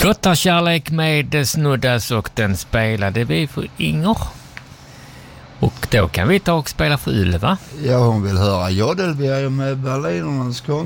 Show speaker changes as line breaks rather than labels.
Klottarkärlek med Snuddas och den spelade vi för Inger. Och då kan vi ta och spela för Ylva.
Ja, hon vill höra Jodelberg med Berlinernas konung.